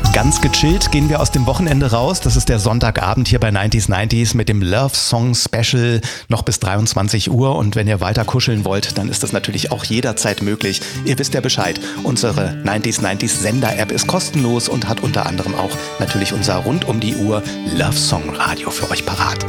Ganz gechillt gehen wir aus dem Wochenende raus. Das ist der Sonntagabend hier bei 90s mit dem Love Song Special noch bis 23 Uhr. Und wenn ihr weiter kuscheln wollt, dann ist das natürlich auch jederzeit möglich. Ihr wisst ja Bescheid. Unsere 90s Sender-App ist kostenlos und hat unter anderem auch natürlich unser rund um die Uhr Love Song Radio für euch parat.